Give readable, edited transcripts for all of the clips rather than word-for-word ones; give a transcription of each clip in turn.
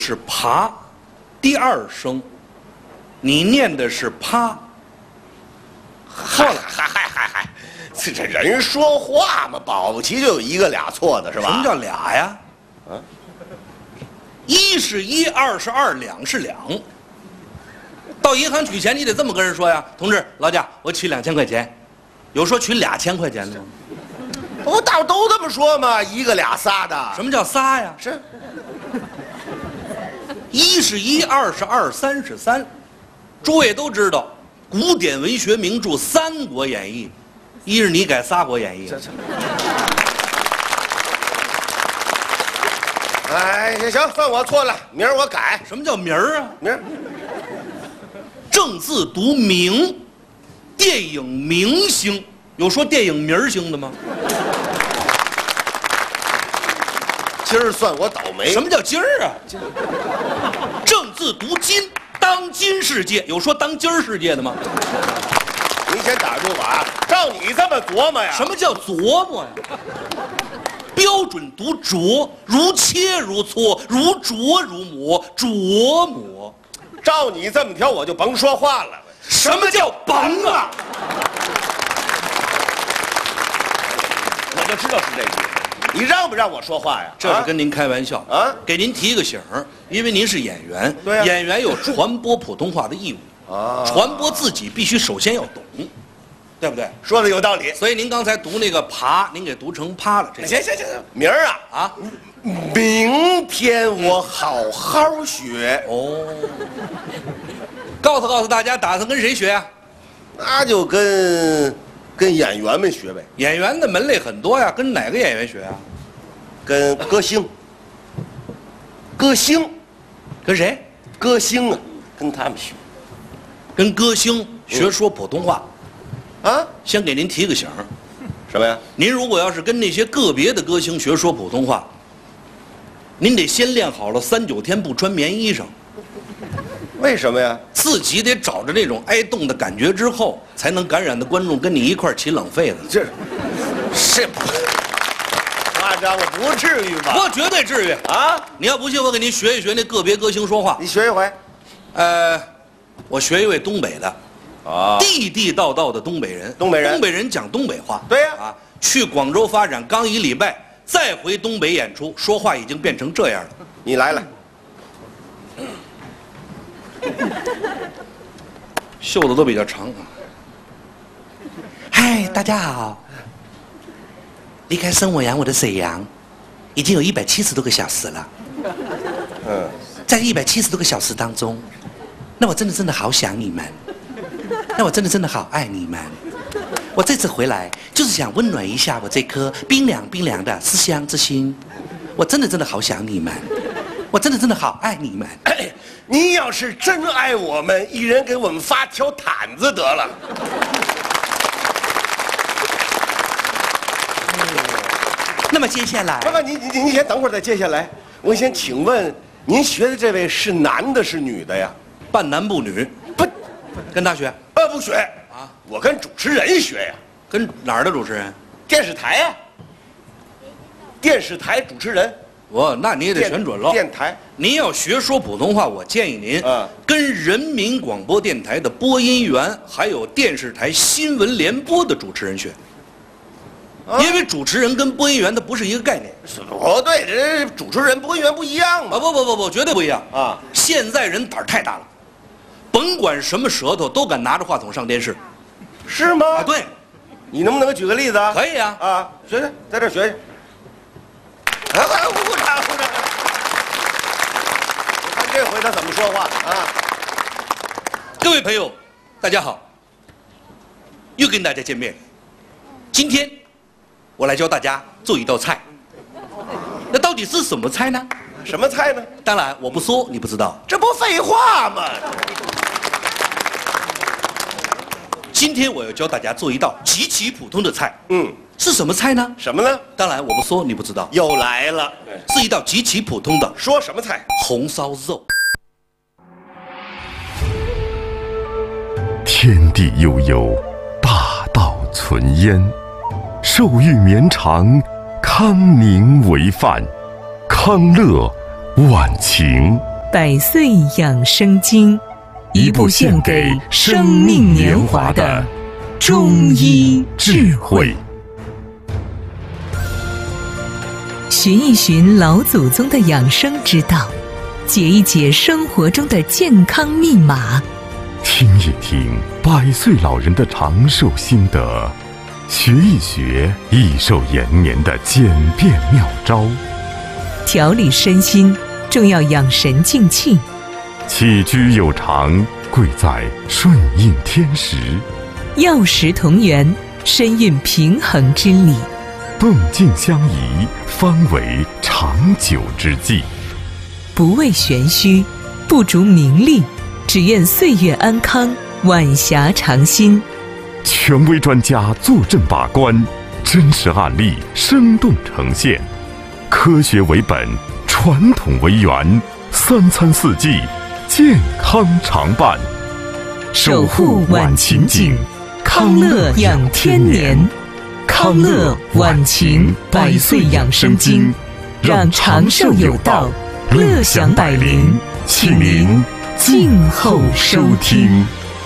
是爬，第二声，你念的是趴。 错了，嗨，这人说话嘛，保不齐就有一个俩错的是吧？ 什么叫俩呀？一是一，二是二，两是两。到银行取钱，你得这么跟人说呀，同志，劳驾，我取2000块钱。有说取2000块钱的吗？ 不，大伙都这么说嘛，一个俩仨的。 什么叫仨呀？ 是， 一是一，二是二，三是三。诸位都知道，古典文学名著《三国演义》，一是你改《仨国演义》。 哎，行，算我错了，明儿我改。 什么叫名儿啊？ 明儿正字读明，电影明星有说电影明星的吗？ 今儿算我倒霉。 什么叫今儿啊？正字读今，当今世界有说当今儿世界的吗？ 您先打住吧啊！照你这么琢磨呀？ 什么叫琢磨呀？标准读琢，如切如磋，如琢如磨，琢磨。 照你这么挑，我就甭说话了。 什么叫甭啊？ 我就知道是这句。你让不让我说话呀？ 这是跟您开玩笑啊， 给您提个醒儿，因为您是演员， 对呀， 演员有传播普通话的义务啊，传播自己必须首先要懂，对不对？ 说的有道理。 所以您刚才读那个爬，您给读成趴了。 行，明儿啊，明天我好好学哦。告诉大家，打算跟谁学呀？ 那就跟演员们学呗。 演员的门类很多呀，跟哪个演员学呀？ 跟歌星。跟谁？歌星啊，跟他们学。 跟歌星学说普通话。 啊， 先给您提个醒儿。 什么呀？ 您如果要是跟那些个别的歌星学说普通话，您得先练好了3、9天不穿棉衣裳。 为什么呀？ 自己得找着那种挨冻的感觉之后，才能感染的观众跟你一块儿起冷痱子。 这是夸张了，不至于吧？ 不，绝对至于啊！ 你要不信，我给您学一学那个别歌星说话。 你学一回。 我学一位东北的，地道道的东北人。东北人讲东北话。 对呀。 啊，去广州发展刚1礼拜，再回东北演出，说话已经变成这样了。 你来。 袖子都比较长啊。嗨，大家好。离开生我养我的沈阳，已经有170多个小时了。在170多个小时当中，那我真的好想你们，那我真的好爱你们。我这次回来就是想温暖一下我这颗冰凉的思乡之心。我真的好想你们，我真的好爱你们。 你要是真爱我们，一人给我们发条毯子得了。 那么接下来， 您先等会儿再接下来。我先请问，您学的这位是男的是女的呀？ 半男不女。 不， 跟他学？ 不学啊，我跟主持人学呀。 跟哪儿的主持人？ 电视台呀。电视台主持人。 那你也得选准了。 电台， 您要学说普通话，我建议您跟人民广播电台的播音员，还有电视台新闻联播的主持人学。因为主持人跟播音员它不是一个概念。 对，这主持人、播音员不一样嘛。 不，绝对不一样啊！ 现在人胆儿太大了，甭管什么舌头都敢拿着话筒上电视。 是吗？ 对。 你能不能举个例子啊？ 可以啊。 学，在这学。鼓掌！我看这回他怎么说话啊？ 各位朋友，大家好，又跟大家见面。今天我来教大家做一道菜，那到底是什么菜呢？ 什么菜呢？ 当然我不说你不知道， 这不废话吗？ 今天我要教大家做一道极其普通的菜。是什么菜呢？ 什么呢？ 当然我不说你不知道。 又来了， 是一道极其普通的。 说什么菜？ 红烧肉。 天地悠悠，大道存焉。寿欲绵长，康宁为范，康乐晚晴。 百岁养生经》， 一部献给生命年华的中医智慧。 寻一寻老祖宗的养生之道，解一解生活中的健康密码， 听一听100岁老人的长寿心得，学一学益寿延年的简便妙招， 调理身心，重要养神静气。 起居有常，贵在顺应天时， 药食同源，身运平衡之理。 动静相宜，方为长久之计。 不为玄虚，不逐名利，只愿岁月安康，晚霞长新。 权威专家坐镇把关，真实案例生动呈现，科学为本，传统为源，3餐4季，健康常伴。 守护晚晴景，康乐养天年。康乐晚晴100岁养生经，让长寿有道，乐享百龄，请您静候收听。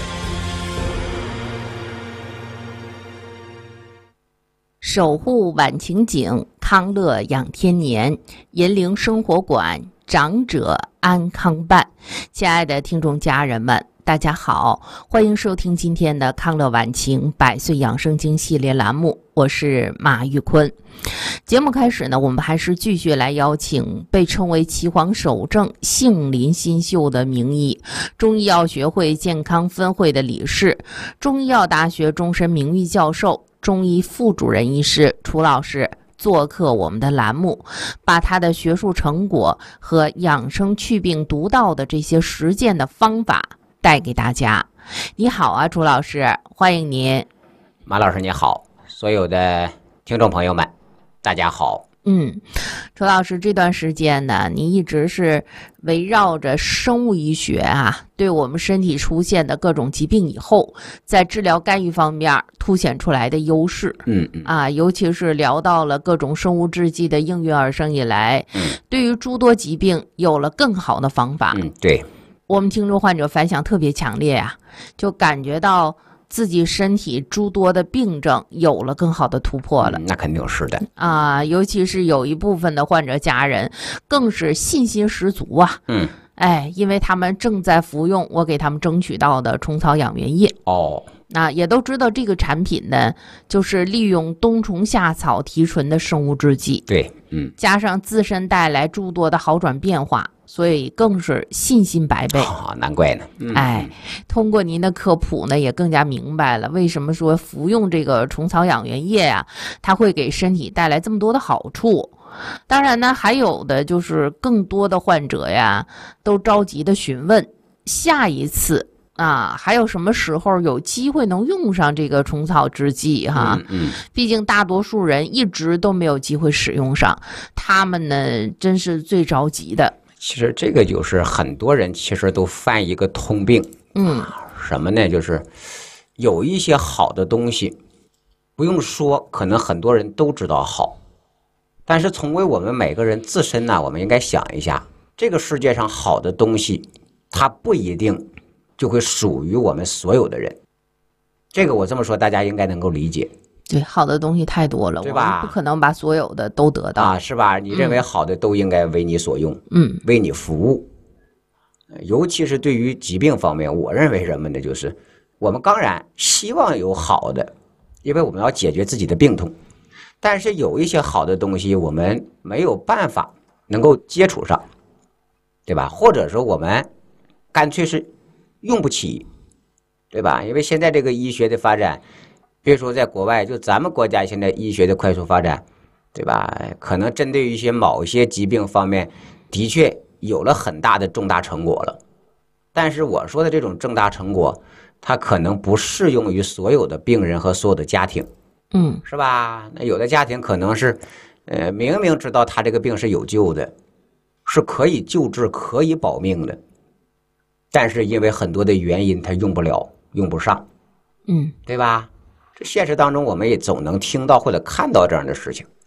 守护晚晴景，康乐养天年，银铃生活馆，长者安康办。亲爱的听众家人们，大家好，欢迎收听今天的康乐晚晴100岁养生经系列栏目，我是马玉坤。节目开始呢，我们还是继续来邀请被称为岐黄首正、杏林新秀的名医，中医药学会健康分会的理事，中医药大学终身名誉教授，中医副主任医师楚老师做客我们的栏目，把他的学术成果和养生祛病独到的这些实践的方法带给大家。你好啊，楚老师，欢迎您。 马老师你好，所有的听众朋友们大家好。 楚老师，这段时间呢，你一直是围绕着生物医学啊，对我们身体出现的各种疾病以后，在治疗干预方面凸显出来的优势。尤其是聊到了各种生物制剂的应运而生以来，对于诸多疾病有了更好的方法。 对， 我们听众患者反响特别强烈啊，就感觉到自己身体诸多的病症有了更好的突破了。 那肯定是的尤其是有一部分的患者家人更是信心十足啊。因为他们正在服用我给他们争取到的虫草养元液。那也都知道这个产品呢，就是利用冬虫夏草提纯的生物制剂。 对， 加上自身带来诸多的好转变化，所以更是信心百倍。 难怪呢。 通过您的科普呢，也更加明白了为什么说服用这个虫草养元液啊，它会给身体带来这么多的好处。当然呢，还有的就是更多的患者呀，都着急的询问下一次还有什么时候有机会能用上这个虫草制剂哈？毕竟大多数人一直都没有机会使用上，他们呢真是最着急的。 其实这个就是很多人其实都犯一个通病。什么呢？就是有一些好的东西，不用说，可能很多人都知道好，但是从为我们每个人自身呢，我们应该想一下，这个世界上好的东西，它不一定就会属于我们所有的人。这个我这么说，大家应该能够理解。 对，好的东西太多了， 对吧？ 我们不可能把所有的都得到是吧？你认为好的都应该为你所用，为你服务。尤其是对于疾病方面，我认为什么呢？就是我们当然希望有好的，因为我们要解决自己的病痛，但是有一些好的东西我们没有办法能够接触上，对吧？或者说我们干脆是用不起，对吧？因为现在这个医学的发展，别说在国外，就咱们国家现在医学的快速发展，对吧？可能针对于某些疾病方面的确有了很大的重大成果了，但是我说的这种重大成果，它可能不适用于所有的病人和所有的家庭。是吧？那有的家庭可能是明明知道他这个病是有救的，是可以救治可以保命的，但是因为很多的原因他用不了用不上。对吧？这现实当中我们也总能听到或者看到这样的事情。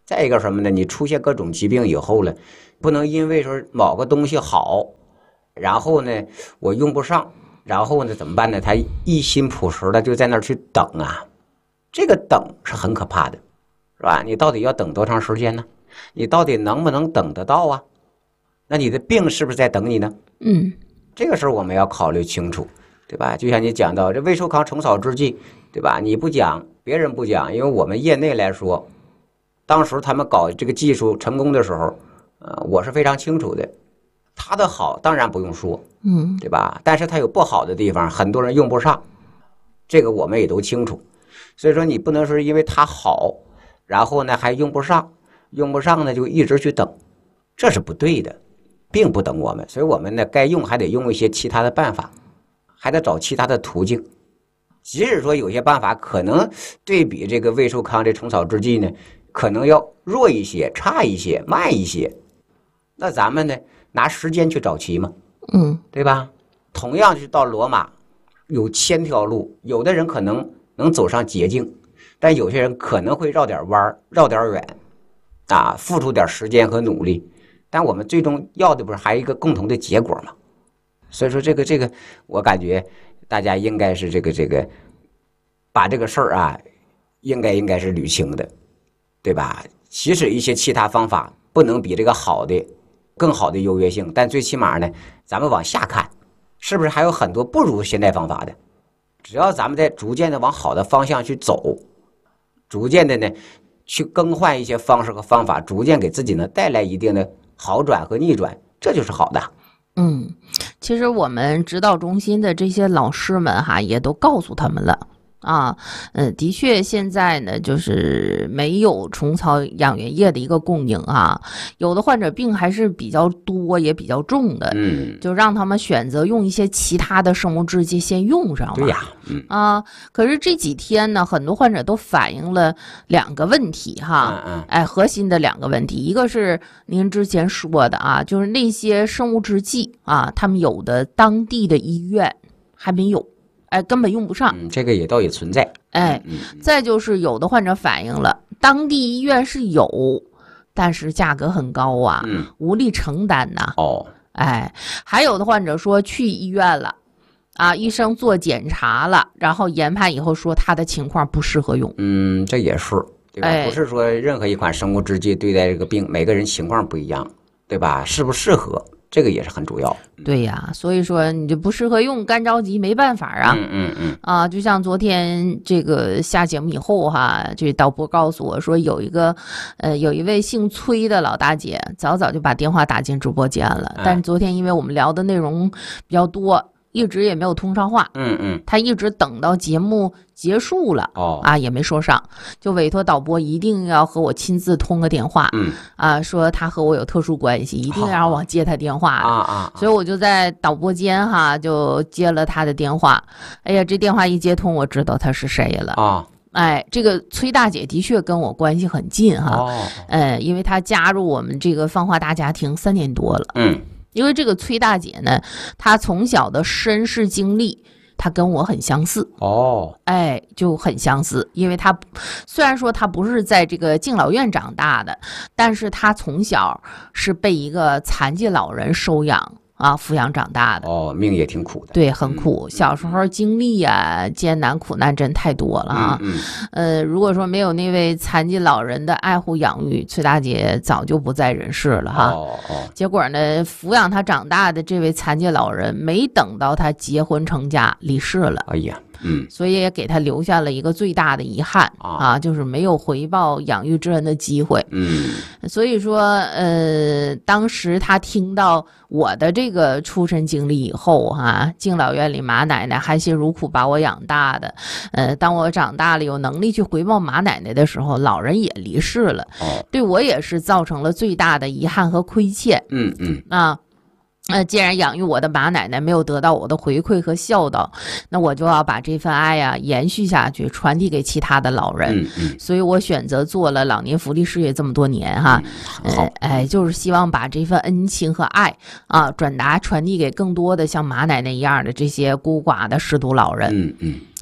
再一个什么呢？你出现各种疾病以后了，不能因为说某个东西好，然后呢我用不上，然后呢怎么办呢？他一心朴实的就在那儿去等啊，这个等是很可怕的，是吧？你到底要等多长时间呢？你到底能不能等得到啊？那你的病是不是在等你呢？这个事儿我们要考虑清楚，对吧？就像你讲到这魏寿康虫草之计，对吧？你不讲，别人不讲，因为我们业内来说，当时他们搞这个技术成功的时候，我是非常清楚的。它的好当然不用说，对吧？但是它有不好的地方，很多人用不上，这个我们也都清楚。所以说你不能说因为它好，然后呢还用不上，用不上呢就一直去等，这是不对的，并不等我们。所以我们呢该用还得用一些其他的办法，还得找其他的途径。即使说有些办法可能对比这个魏寿康这虫草之计呢，可能要弱一些、差一些、慢一些，那咱们呢拿时间去找齐嘛，对吧？同样是到罗马，有1000条路，有的人可能能走上捷径，但有些人可能会绕点弯、绕点远，付出点时间和努力，但我们最终要的不是还有一个共同的结果吗？所以说这个，我感觉大家应该是这个，把这个事儿应该是捋清的，对吧？其实一些其他方法不能比这个更好的优越性，但最起码呢，咱们往下看，是不是还有很多不如现代方法的？只要咱们在逐渐的往好的方向去走，逐渐的呢去更换一些方式和方法，逐渐给自己呢带来一定的好转和逆转，这就是好的。 其实我们指导中心的这些老师们也都告诉他们了。的确，现在呢，就是没有虫草养元液的一个供应有的患者病还是比较多，也比较重的，就让他们选择用一些其他的生物制剂先用上了。 对呀， 可是这几天呢，很多患者都反映了2个问题核心的2个问题，一个是您之前说的就是那些生物制剂他们有的当地的医院还没有。根本用不上， 这个也倒也存在。 再就是有的患者反映了，当地医院是有，但是价格很高无力承担还有的患者说去医院了医生做检查了，然后研判以后说他的情况不适合用。 这也是，对吧？不是说任何一款生物制剂对待这个病，每个人情况不一样，对吧？适不适合？这个也是很主要。 对呀，所以说你就不适合用，干着急没办法就像昨天这个下节目以后这导播告诉我说有一位姓崔的老大姐早就把电话打进直播间了，但是昨天因为我们聊的内容比较多，一直也没有通上话。他一直等到节目结束了也没说上，就委托导播一定要和我亲自通个电话。说他和我有特殊关系，一定要让我接他电话所以我就在导播间就接了他的电话。哎呀，这电话一接通，我知道他是谁了这个崔大姐的确跟我关系很近因为她加入我们这个泛化大家庭3年多了。因为这个崔大姐呢，她从小的身世经历，她跟我很相似就很相似。因为她虽然说她不是在这个敬老院长大的，但是她从小是被一个残疾老人收养抚养长大的。 命也挺苦的。 对，很苦。小时候经历艰难苦难真太多了如果说没有那位残疾老人的爱护养育，崔大姐早就不在人世了结果呢，抚养她长大的这位残疾老人，没等到她结婚成家，离世了。所以也给他留下了一个最大的遗憾就是没有回报养育之恩的机会。所以说当时他听到我的这个出身经历以后敬老院里马奶奶含辛茹苦把我养大的，当我长大了有能力去回报马奶奶的时候，老人也离世了对我也是造成了最大的遗憾和亏欠。既然养育我的马奶奶没有得到我的回馈和孝道，那我就要把这份爱延续下去，传递给其他的老人。所以我选择做了老年福利事业这么多年就是希望把这份恩情和爱传递给更多的像马奶奶一样的这些孤寡的失独老人。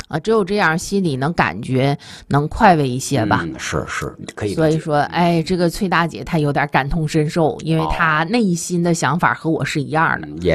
啊，只有这样心里能感觉能快慰一些吧。 是可以。 所以说，哎，这个崔大姐她有点感同身受，因为她内心的想法和我是一样的。